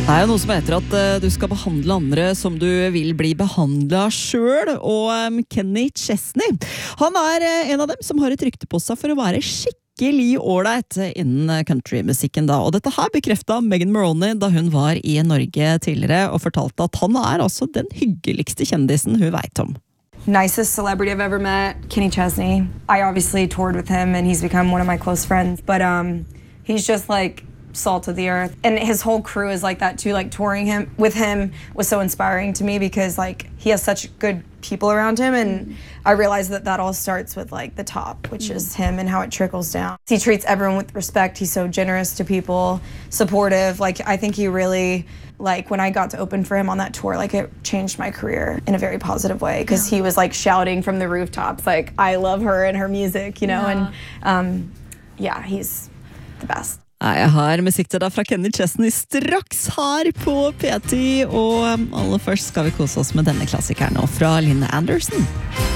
Det jo noe som heter at du skal behandle andre som du vil bli behandlet selv, og Kenny Chesney, han en av dem som har et rykte på seg for å være skikkelig ålreit innen countrymusikken da, og dette her bekreftet Megan Moroney da hun var i Norge tidligere og fortalte at han altså den hyggeligste kjendisen hun vet om. Nicest celebrity I've ever met, Kenny Chesney. I obviously toured with him and he's become one of my close friends, but he's just like salt of the earth, and his whole crew is like that too. Like touring with him was so inspiring to me because like he has such good people around him, and I realized that all starts with like the top, which is him, and how it trickles down. He treats everyone with respect. He's so generous to people, supportive. Like I think he really, like when I got to open for him on that tour, like it changed my career in a very positive way because he was like shouting from the rooftops like I love her and her music, you know, and yeah, he's the best. Jeg har musikk til deg fra Kenny Chesney straks her på P10, og aller først skal vi kose oss med denne klassikeren nå fra Lynn Anderson.